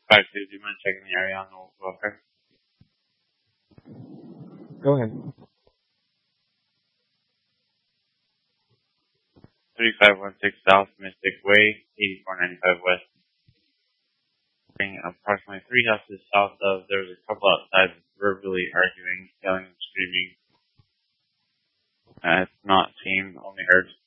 5-2, do you mind checking the area on the welfare? Go ahead. 3516 South Mystic Way, 8495 West. Approximately 3 houses south of, there was a couple outside verbally arguing, yelling and screaming. It's not seen, only heard.